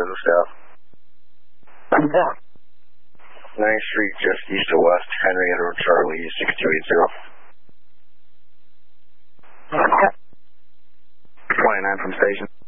Fresno South. 9th Street, just east of West, Henrietta Road, Charlie, 6280. 29 from station.